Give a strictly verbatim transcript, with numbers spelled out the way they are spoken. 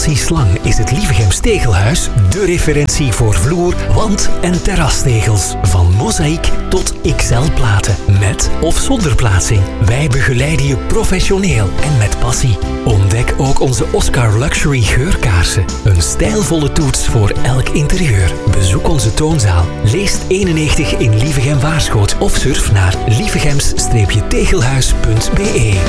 Innovaties Lang is het Lievegem Tegelhuis de referentie voor vloer, wand- en terrastegels. Van mozaïek tot X L-platen, met of zonder plaatsing. Wij begeleiden je professioneel en met passie. Ontdek ook onze Oscar Luxury geurkaarsen. Een stijlvolle toets voor elk interieur. Bezoek onze toonzaal. Leest eenennegentig in Lievegem Waarschoot of surf naar lievegems tegelhuis punt be.